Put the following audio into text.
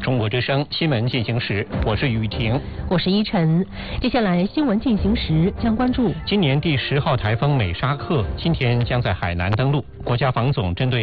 中国之声新闻进行时，我是雨婷， 我是依晨。接下来新闻进行时将关注今年第10号台风美沙克今天将在海南登陆，国家防总针对